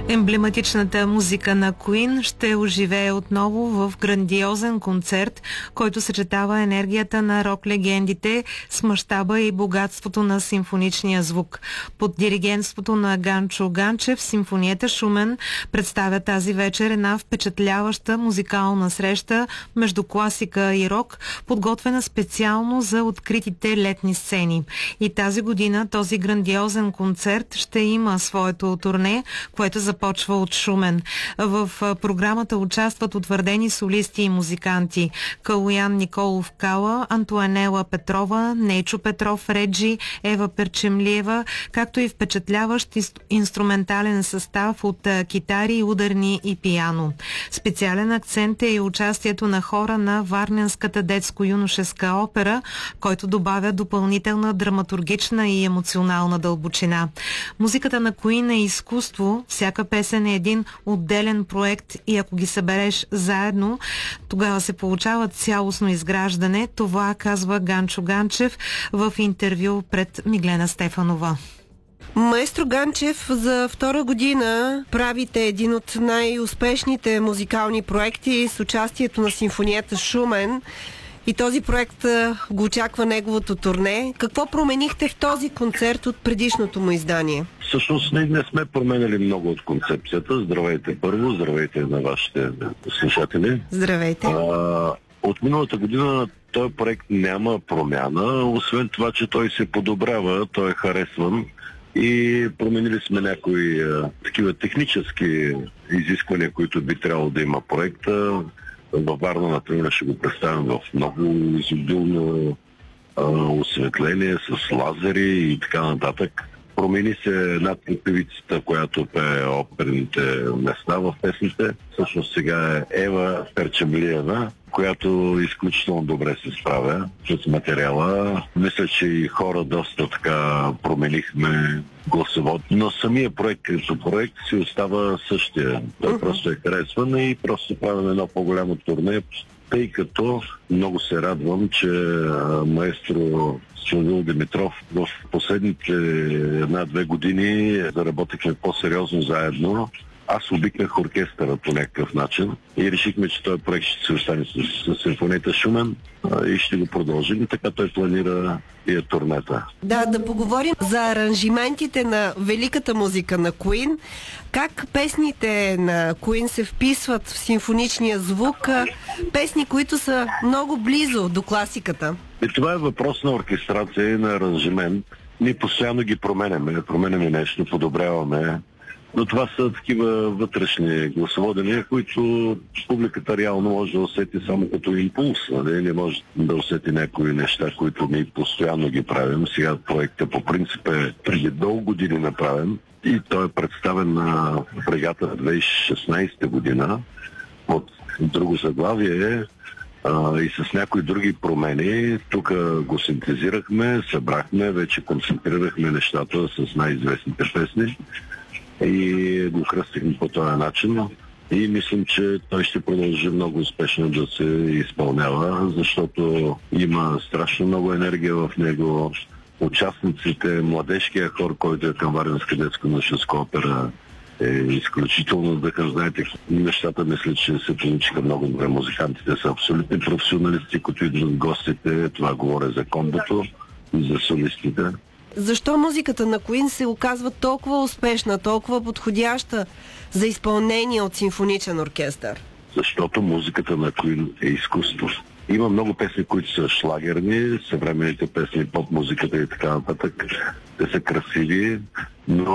Емблематичната музика на Queen ще оживее отново в грандиозен концерт, който съчетава енергията на рок-легендите с мащаба и богатството на симфоничния звук. Под диригентството на Ганчо Ганчев симфонията Шумен представя тази вечер една впечатляваща музикална среща между класика и рок, подготвена специално за откритите летни сцени. И тази година този грандиозен концерт ще има своето турне, което започва от Шумен. В програмата участват утвърдени солисти и музиканти: Калоян Николов Кала, Антуанела Петрова, Нейчо Петров Реджи, Ева Перчемлиева, както и впечатляващ инструментален състав от китари, ударни и пиано. Специален акцент е и участието на хора на Варненската детско-юношеска опера, който добавя допълнителна драматургична и емоционална дълбочина. Музиката на Queen е изкуство, всяка песен е един отделен проект и ако ги събереш заедно, тогава се получава цялостно изграждане. Това казва Ганчо Ганчев в интервю пред Миглена Стефанова. Маестро Ганчев, за втора година правите един от най-успешните музикални проекти с участието на симфонията Шумен. И този проект го очаква неговото турне. Какво променихте в този концерт от предишното му издание? Всъщност не сме променили много от концепцията. Здравейте първо, здравейте на вашите слушатели. Здравейте. От миналата година този проект няма промяна, освен това, че той се подобрява, той е харесван и променили сме някои такива технически изисквания, които би трябвало да има проекта. Във Варна, например, ще го представим в много изобилно осветление с лазери и така нататък. Промени се една певицата, която пее оперните места в песните. Всъщност сега е Ева Перчемлиева, която изключително добре се справя с материала. Мисля, че и хора доста така променихме гласово. Но самия проект като проект си остава същия. Той просто е харесван и просто правим едно по-голямо турне, тъй като много се радвам, че маестро Силвил Димитров в последните 1-2 години заработихме по-сериозно заедно. Аз обикнах оркестъра по някакъв начин и решихме, че този проект ще се остане с симфонията Шумен и ще го продължим. И така той планира и турнета. Да поговорим за аранжиментите на великата музика на Queen. Как песните на Queen се вписват в симфоничния звук? Песни, които са много близо до класиката. И това е въпрос на оркестрация и на аранжимент. Ние постоянно ги променяме нещо, подобряваме. Но това са такива вътрешни гласоводения, които публиката реално може да усети само като импулс. Не може да усети някои неща, които ние постоянно ги правим. Сега проектът по принцип е преди дълго години направен и той е представен на фрегата 2016 година под друго заглавие и с някои други промени. Тук го синтезирахме, събрахме, вече концентрирахме нещата с най-известните песни и го кръстихме по този начин. И мислим, че той ще продължи много успешно да се изпълнява, защото има страшно много енергия в него. Участниците, младежкия хор, който е към Варненска детско-юношеска опера, е изключително вдъхан. Знаете, нещата мисля, че се получиха много добре. Музикантите са абсолютни професионалисти, които идват гостите. Това говоря за комбото и за солистите. Защо музиката на Queen се оказва толкова успешна, толкова подходяща за изпълнение от симфоничен оркестър? Защото музиката на Queen е изкуство. Има много песни, които са шлагерни, съвременните песни, поп-музиката и така нататък. Те са красиви, но